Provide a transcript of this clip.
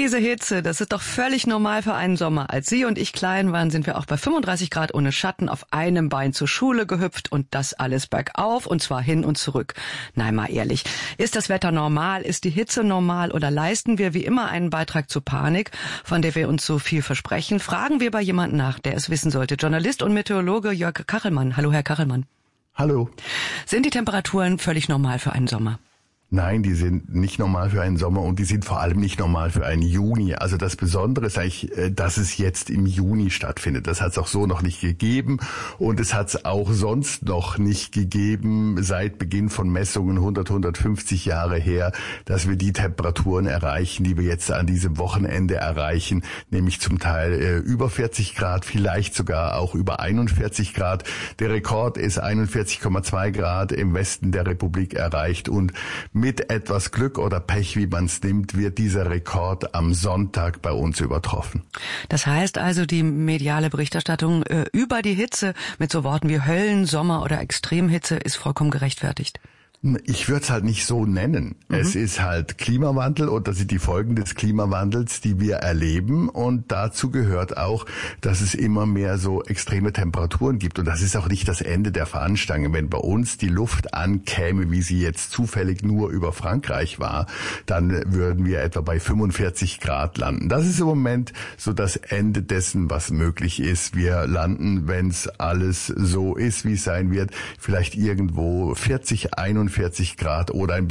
Diese Hitze, das ist doch völlig normal für einen Sommer. Als Sie und ich klein waren, sind wir auch bei 35 Grad ohne Schatten auf einem Bein zur Schule gehüpft und das alles bergauf und zwar hin und zurück. Nein, mal ehrlich. Ist das Wetter normal? Ist die Hitze normal? Oder leisten wir wie immer einen Beitrag zur Panik, von der wir uns so viel versprechen? Fragen wir bei jemandem nach, der es wissen sollte. Journalist und Meteorologe Jörg Kachelmann. Hallo, Herr Kachelmann. Hallo. Sind die Temperaturen völlig normal für einen Sommer? Nein, die sind nicht normal für einen Sommer und die sind vor allem nicht normal für einen Juni. Also das Besondere ist eigentlich, dass es jetzt im Juni stattfindet. Das hat es auch so noch nicht gegeben und es hat es auch sonst noch nicht gegeben seit Beginn von Messungen 150 Jahre her, dass wir die Temperaturen erreichen, die wir jetzt an diesem Wochenende erreichen, nämlich zum Teil über 40 Grad, vielleicht sogar auch über 41 Grad. Der Rekord ist 41,2 Grad im Westen der Republik erreicht und mit etwas Glück oder Pech, wie man es nimmt, wird dieser Rekord am Sonntag bei uns übertroffen. Das heißt also, die mediale Berichterstattung über die Hitze mit so Worten wie Höllensommer oder Extremhitze ist vollkommen gerechtfertigt. Ich würde es halt nicht so nennen. Es ist halt Klimawandel und das sind die Folgen des Klimawandels, die wir erleben. Und dazu gehört auch, dass es immer mehr so extreme Temperaturen gibt. Und das ist auch nicht das Ende der Fahnenstange. Wenn bei uns die Luft ankäme, wie sie jetzt zufällig nur über Frankreich war, dann würden wir etwa bei 45 Grad landen. Das ist im Moment so das Ende dessen, was möglich ist. Wir landen, wenn es alles so ist, wie es sein wird, vielleicht irgendwo 40, 41 Grad oder ein